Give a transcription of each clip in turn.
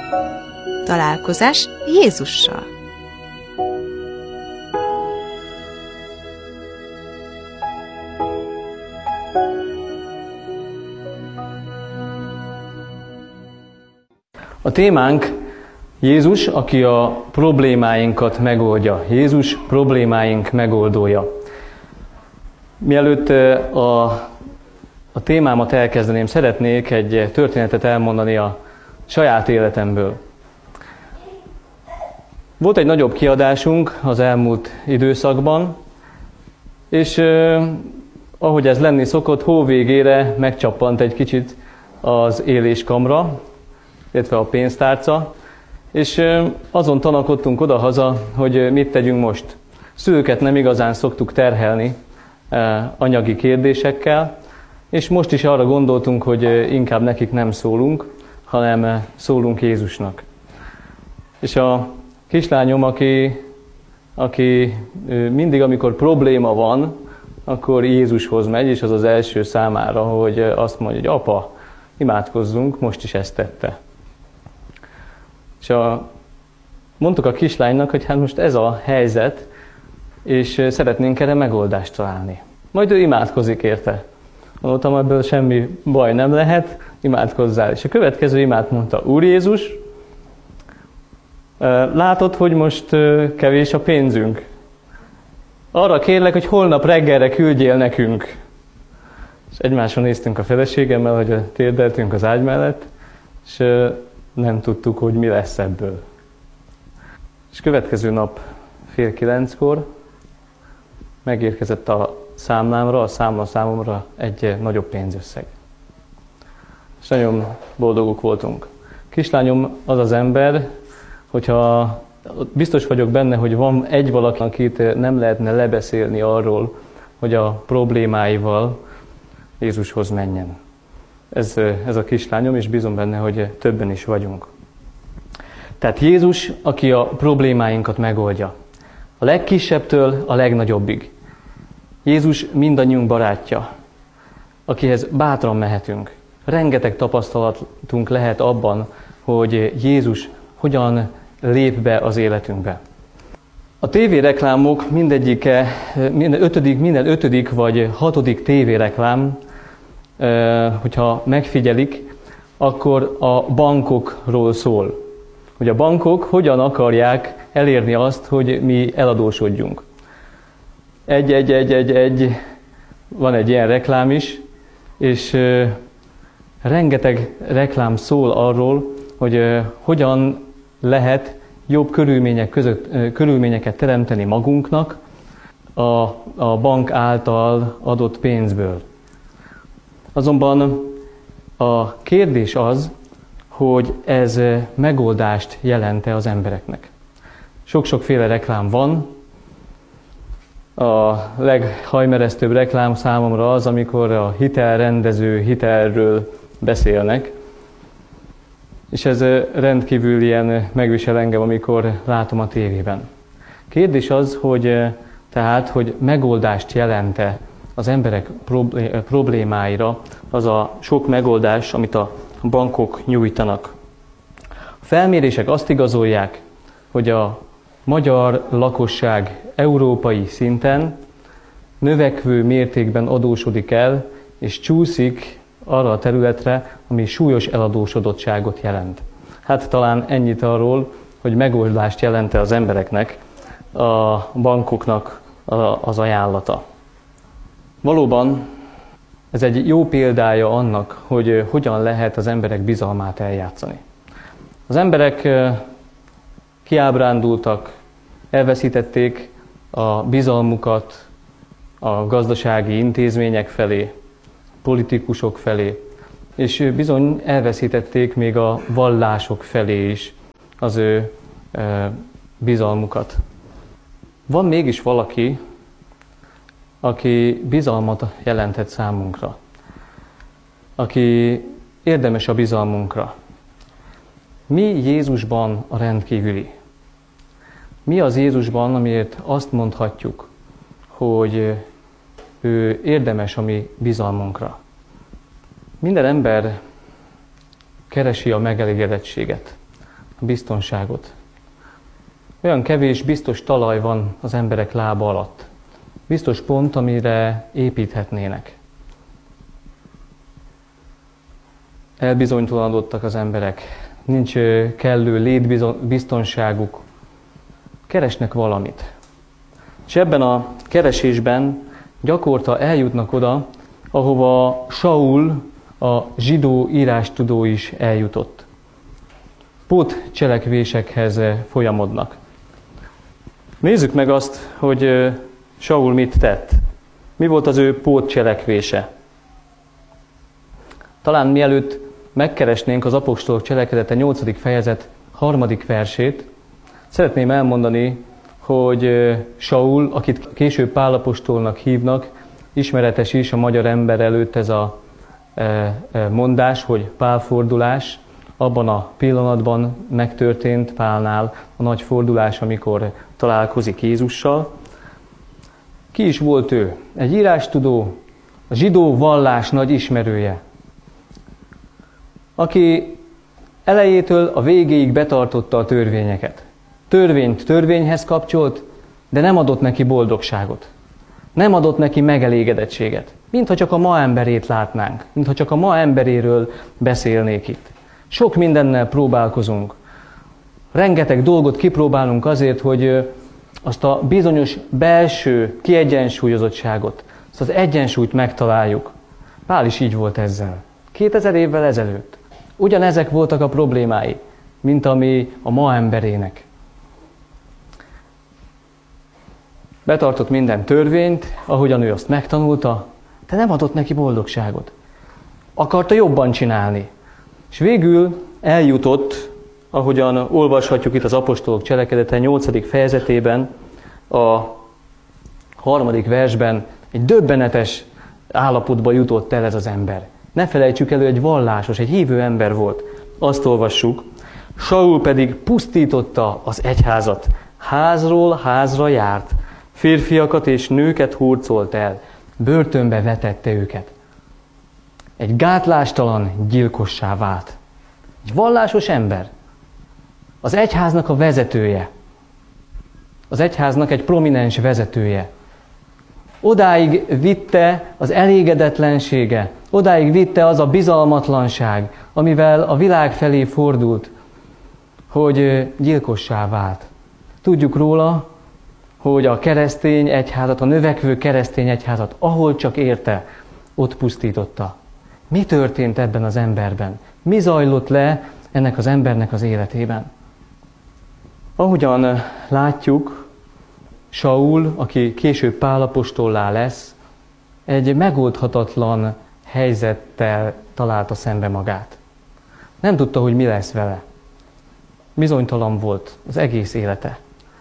Találkozás Jézussal. A témánk Jézus, aki a problémáinkat megoldja. Jézus problémáink megoldója. Mielőtt a témámat elkezdeném, szeretnék egy történetet elmondani a saját életemből. Volt egy nagyobb kiadásunk az elmúlt időszakban, és ahogy ez lenni szokott, hó végére megcsappant egy kicsit az éléskamra, illetve a pénztárca, és azon tanakodtunk odahaza, hogy mit tegyünk most. Szülőket nem igazán szoktuk terhelni anyagi kérdésekkel, és most is arra gondoltunk, hogy inkább nekik nem szólunk, hanem szólunk Jézusnak. És a kislányom, aki mindig, amikor probléma van, akkor Jézushoz megy, és az az első számára, hogy azt mondja, hogy apa, imádkozzunk, most is ezt tette. És mondtuk a kislánynak, hogy hát most ez a helyzet, és szeretnénk erre megoldást találni. Majd ő imádkozik érte. Mondtam, ebből semmi baj nem lehet, imádkozzál. És a következő imát mondta, Úr Jézus, látod, hogy most kevés a pénzünk. Arra kérlek, hogy holnap reggelre küldjél nekünk. És egymásra néztünk a feleségemmel, hogy térdeltünk az ágy mellett, és nem tudtuk, hogy mi lesz ebből. És következő nap 8:30 megérkezett a számlámra, a számomra egy nagyobb pénzösszeg. És nagyon boldogok voltunk. Kislányom az az ember, hogyha biztos vagyok benne, hogy van egy valaki, akit nem lehetne lebeszélni arról, hogy a problémáival Jézushoz menjen. Ez a kislányom, és bízom benne, hogy többen is vagyunk. Tehát Jézus, aki a problémáinkat megoldja. A legkisebbtől a legnagyobbig. Jézus mindannyiunk barátja, akihez bátran mehetünk. Rengeteg tapasztalatunk lehet abban, hogy Jézus hogyan lép be az életünkbe. A tévéreklámok mindegyike, minden ötödik vagy hatodik tévéreklám, hogyha megfigyelik, akkor a bankokról szól. Hogy a bankok hogyan akarják elérni azt, hogy mi eladósodjunk. Van egy ilyen reklám is, és rengeteg reklám szól arról, hogy hogyan lehet jobb körülményeket teremteni magunknak a bank által adott pénzből. Azonban a kérdés az, hogy ez megoldást jelent-e az embereknek. Sok-sokféle reklám van. A leghajmeresztőbb reklám számomra az, amikor a hitelrendező hitelről beszélnek. És ez rendkívül ilyen megvisel engem, amikor látom a tévében. Kérdés az, hogy megoldást jelent-e az emberek problémáira az a sok megoldás, amit a bankok nyújtanak. A felmérések azt igazolják, hogy a magyar lakosság európai szinten növekvő mértékben adósodik el, és csúszik arra a területre, ami súlyos eladósodottságot jelent. Hát talán ennyit arról, hogy megoldást jelent-e az embereknek a bankoknak az ajánlata. Valóban ez egy jó példája annak, hogy hogyan lehet az emberek bizalmát eljátszani. Az emberek kiábrándultak, elveszítették a bizalmukat a gazdasági intézmények felé, politikusok felé, és bizony elveszítették még a vallások felé is az ő bizalmukat. Van mégis valaki, aki bizalmat jelentett számunkra, aki érdemes a bizalmunkra. Mi Jézusban a rendkívüli? Mi az Jézusban, amiért azt mondhatjuk, hogy ő érdemes a mi bizalmunkra? Minden ember keresi a megelégedettséget. a biztonságot. Olyan kevés biztos talaj van az emberek lába alatt. Biztos pont, amire építhetnének. Elbizonytalanodtak az emberek, nincs kellő létbiztonságuk, keresnek valamit. És ebben a keresésben gyakorta eljutnak oda, ahova Saul, a zsidó írástudó is eljutott. Pótcselekvésekhez folyamodnak. Nézzük meg azt, hogy Saul mit tett. Mi volt az ő pótcselekvése? Talán mielőtt megkeresnénk az apostolok cselekedete 8. fejezet 3. versét, szeretném elmondani, hogy Saul, akit később Pál apostolnak hívnak, ismeretes is a magyar ember előtt ez a mondás, hogy pálfordulás. Abban a pillanatban megtörtént Pálnál a nagy fordulás, amikor találkozik Jézussal. Ki is volt ő? Egy írástudó, a zsidó vallás nagy ismerője, aki elejétől a végéig betartotta a törvényeket. Törvényt törvényhez kapcsolt, de nem adott neki boldogságot. Nem adott neki megelégedettséget. Mintha csak a ma emberét látnánk, mintha csak a ma emberéről beszélnék itt. Sok mindennel próbálkozunk. Rengeteg dolgot kipróbálunk azért, hogy azt a bizonyos belső kiegyensúlyozottságot, azt az egyensúlyt megtaláljuk. Pál is így volt ezzel. 2000 évvel ezelőtt. Ugyanezek voltak a problémái, mint ami a ma emberének. Betartott minden törvényt, ahogyan ő azt megtanulta, de nem adott neki boldogságot. Akarta jobban csinálni. És végül eljutott, ahogyan olvashatjuk itt az apostolok cselekedete 8. fejezetében, a 3. versben, egy döbbenetes állapotba jutott el ez az ember. Ne felejtsük elő, egy vallásos, egy hívő ember volt. Azt olvassuk. Saul pedig pusztította az egyházat. Házról házra járt. Férfiakat és nőket hurcolt el. Börtönbe vetette őket. Egy gátlástalan gyilkossá vált. Egy vallásos ember. Az egyháznak a vezetője. Az egyháznak egy prominens vezetője. Odáig vitte az elégedetlensége, odáig vitte az a bizalmatlanság, amivel a világ felé fordult, hogy gyilkossá vált. Tudjuk róla, hogy a keresztény egyházat, a növekvő keresztény egyházat, ahol csak érte, ott pusztította. Mi történt ebben az emberben? Mi zajlott le ennek az embernek az életében? Ahogyan látjuk, Saul, aki később Pál apostollá lesz, egy megoldhatatlan helyzettel találta szembe magát. Nem tudta, hogy mi lesz vele. Bizonytalan volt az egész élete.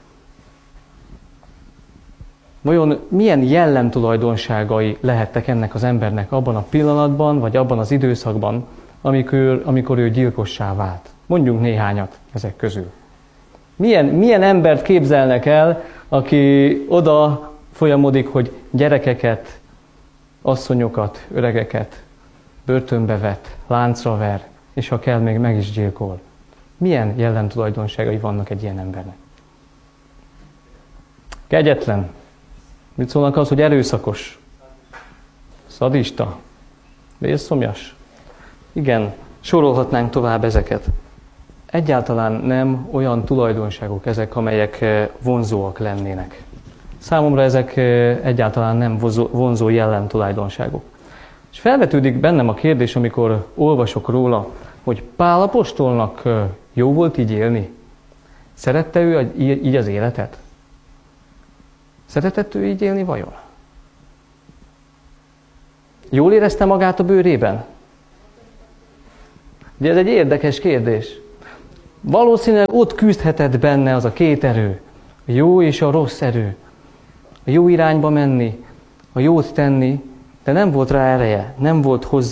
Vajon milyen jellemtulajdonságai lehettek ennek az embernek abban a pillanatban, vagy abban az időszakban, amikor ő gyilkossá vált? Mondjunk néhányat ezek közül. Milyen embert képzelnek el, aki oda folyamodik, hogy gyerekeket, asszonyokat, öregeket börtönbe vet, láncra ver, és ha kell, még meg is gyilkol? Milyen jellemtulajdonságai vannak egy ilyen embernek? Kegyetlen. Mit szólnak az, hogy erőszakos? Szadista? Vérszomjas? Igen, sorolhatnánk tovább ezeket. Egyáltalán nem olyan tulajdonságok ezek, amelyek vonzóak lennének. Számomra ezek egyáltalán nem vonzó jellemtulajdonságok. És felvetődik bennem a kérdés, amikor olvasok róla, hogy Pál apostolnak jó volt így élni? Szerette ő így az életet? Szeretett ő így élni vajon? Jól érezte magát a bőrében? Ugye ez egy érdekes kérdés. Valószínűleg ott küzdhetett benne az a két erő, a jó és a rossz erő. A jó irányba menni, a jót tenni, de nem volt rá ereje, nem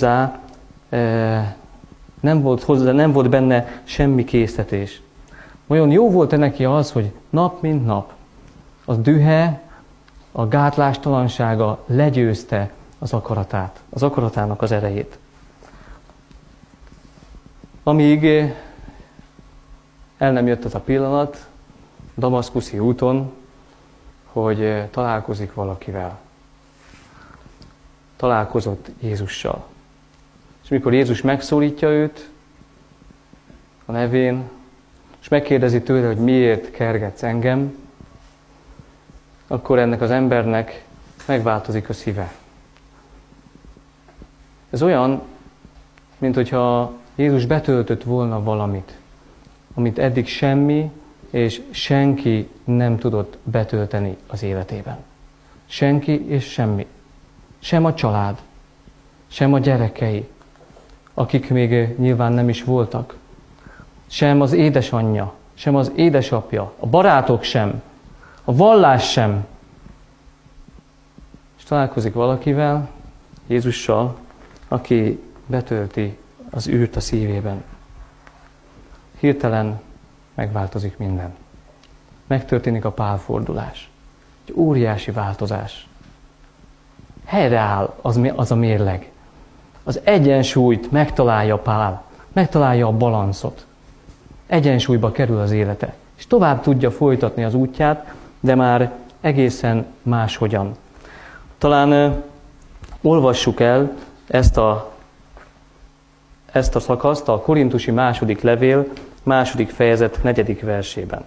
volt benne semmi késztetés. Olyan jó volt-e neki az, hogy nap mint nap a dühe, a gátlástalansága legyőzte az akaratát, az akaratának az erejét. Amíg el nem jött az a pillanat damaszkuszi úton, hogy találkozik valakivel. Találkozott Jézussal. És mikor Jézus megszólítja őt a nevén, és megkérdezi tőle, hogy miért kergetsz engem, akkor ennek az embernek megváltozik a szíve. Ez olyan, mint hogyha Jézus betöltött volna valamit, amit eddig semmi és senki nem tudott betölteni az életében. Senki és semmi. Sem a család, sem a gyerekei, akik még nyilván nem is voltak. Sem az édesanyja, sem az édesapja, a barátok sem, a vallás sem. És találkozik valakivel, Jézussal, aki betölti az űrt a szívében. Hirtelen megváltozik minden. Megtörténik a pálfordulás. Egy óriási változás. Helyreáll az a mérleg. Az egyensúlyt megtalálja Pál. Megtalálja a balanszot. Egyensúlyba kerül az élete. És tovább tudja folytatni az útját, de már egészen máshogyan. Talán olvassuk el ezt a szakaszt a Korintusi második levél, második fejezet 4. versében.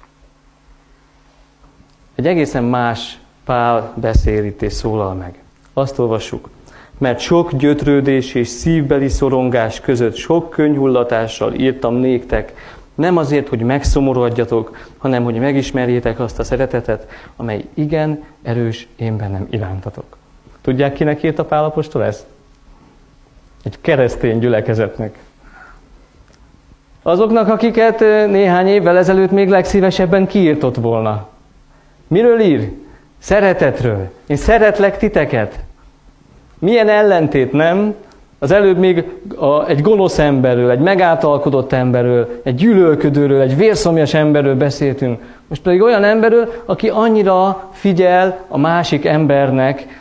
Egy egészen más Pál beszél itt és szólal meg. Azt olvassuk. Mert sok gyötrődés és szívbeli szorongás között sok könnyhullatással írtam néktek, nem azért, hogy megszomorodjatok, hanem hogy megismerjétek azt a szeretetet, amely igen erős én bennem irántatok. Tudják, kinek írta Pál apostol ezt? Egy keresztény gyülekezetnek. Azoknak, akiket néhány évvel ezelőtt még legszívesebben kiírtott volna. Miről ír? Szeretetről. Én szeretlek titeket. Milyen ellentét, nem? Az előbb még egy gonosz emberről, egy megáltalkodott emberről, egy gyűlölködőről, egy vérszomjas emberről beszéltünk. Most pedig olyan emberről, aki annyira figyel a másik embernek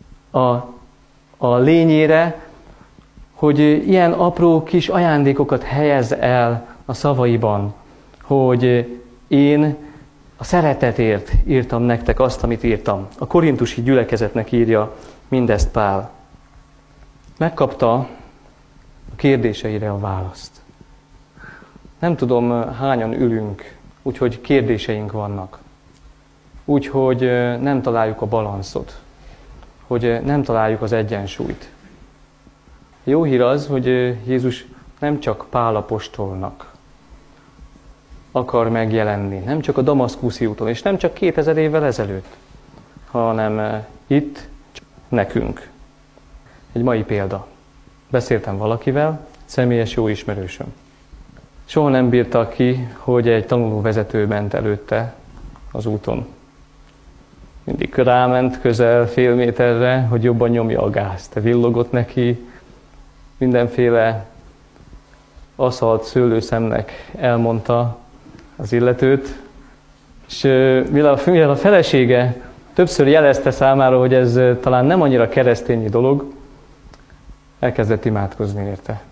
a lényére, hogy ilyen apró kis ajándékokat helyez el a szavaiban, hogy én a szeretetért írtam nektek azt, amit írtam. A korintusi gyülekezetnek írja mindezt Pál. Megkapta a kérdéseire a választ. Nem tudom, hányan ülünk, úgyhogy kérdéseink vannak. Úgyhogy nem találjuk a balanszot, hogy nem találjuk az egyensúlyt. Jó hír az, hogy Jézus nem csak Pál apostolnak akar megjelenni, nem csak a damaszkuszi úton, és nem csak 2000 évvel ezelőtt, hanem itt nekünk. Egy mai példa. Beszéltem valakivel, személyes jó ismerősöm. Soha nem bírta ki, hogy egy tanulóvezető ment előtte az úton. Mindig ráment közel fél méterre, hogy jobban nyomja a gázt. Villogott neki, mindenféle aszalt szőlőszemnek elmondta az illetőt, és mivel a felesége többször jelezte számára, hogy ez talán nem annyira keresztényi dolog, elkezdett imádkozni érte.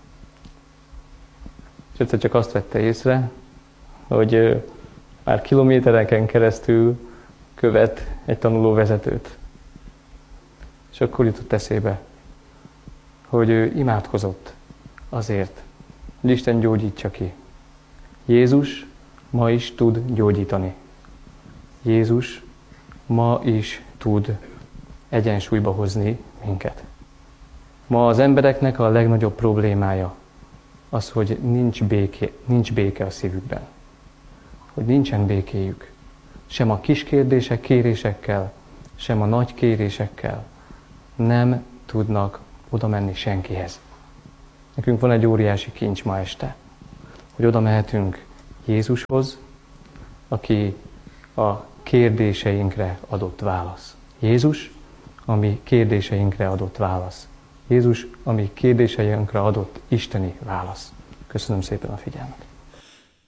És egyszer csak azt vette észre, hogy már kilométereken keresztül követ egy tanulóvezetőt. És akkor jutott eszébe, hogy ő imádkozott azért, hogy Isten gyógyítsa ki. Jézus ma is tud gyógyítani. Jézus ma is tud egyensúlyba hozni minket. Ma az embereknek a legnagyobb problémája az, hogy nincs béke a szívükben. Hogy nincsen békéjük. Sem a kis kérdések, kérésekkel, sem a nagy kérésekkel nem tudnak oda menni senkihez. Nekünk van egy óriási kincs ma este, hogy oda mehetünk Jézushoz, aki a kérdéseinkre adott válasz. Jézus, ami kérdéseinkre adott válasz. Jézus, ami kérdéseinkre adott isteni válasz. Köszönöm szépen a figyelmet.